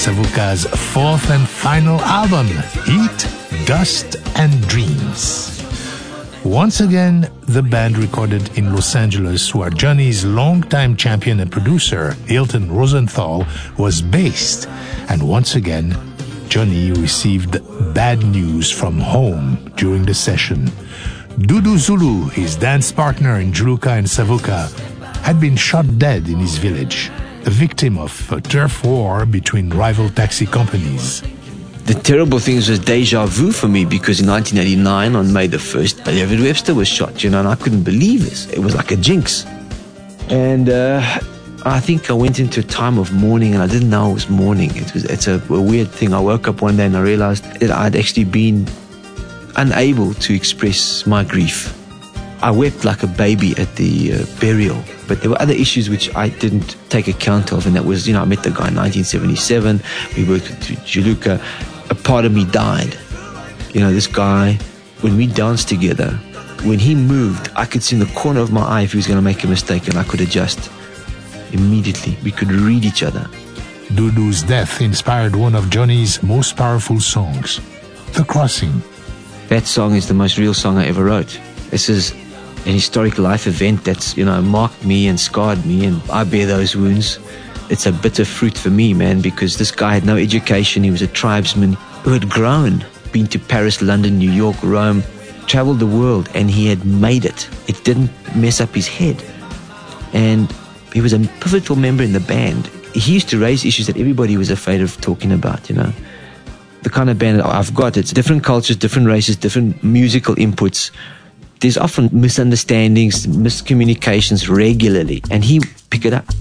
Savuka's fourth and final album, Heat, Dust and Dreams. Once again, the band recorded in Los Angeles, where Johnny's longtime champion and producer, Hilton Rosenthal, was based. And once again, Johnny received bad news from home during the session. Dudu Zulu, his dance partner in Juluka and Savuka, had been shot dead in his village, a victim of a turf war between rival taxi companies. The terrible thing was deja vu for me, because in 1989, on May the 1st, David Webster was shot, and I couldn't believe this. It was like a jinx. And I think I went into a time of mourning, and I didn't know it was mourning. It's a weird thing. I woke up one day and I realized that I'd actually been unable to express my grief. I wept like a baby at the burial, but there were other issues which I didn't take account of, and that was, I met the guy in 1977, we worked with Juluka. A part of me died. This guy, when we danced together, when he moved, I could see in the corner of my eye if he was going to make a mistake, and I could adjust immediately. We could read each other. Dudu's death inspired one of Johnny's most powerful songs, The Crossing. That song is the most real song I ever wrote. This is an historic life event that's, marked me and scarred me, and I bear those wounds. It's a bitter fruit for me, man, because this guy had no education. He was a tribesman who had grown, been to Paris, London, New York, Rome, traveled the world, and he had made it. It didn't mess up his head. And he was a pivotal member in the band. He used to raise issues that everybody was afraid of talking about, The kind of band that I've got, it's different cultures, different races, different musical inputs. There's often misunderstandings, miscommunications regularly, and he picked it up.